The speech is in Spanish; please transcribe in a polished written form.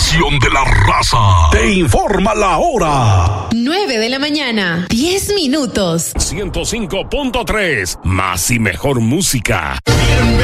estación de la raza. Te informa la hora. 9 de la mañana, 10 minutos. 105.3, más y mejor música. Bienvenido